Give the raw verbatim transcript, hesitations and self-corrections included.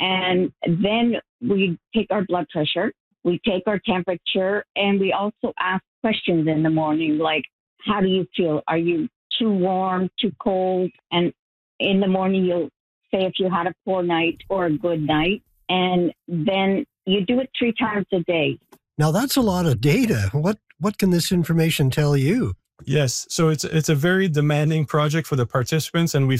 And then we take our blood pressure, we take our temperature, and we also ask questions in the morning, like, how do you feel? Are you too warm, too cold? And in the morning, you'll say if you had a poor night or a good night. And then you do it three times a day. Now, that's a lot of data. What what can this information tell you? Yes. So it's it's a very demanding project for the participants, and we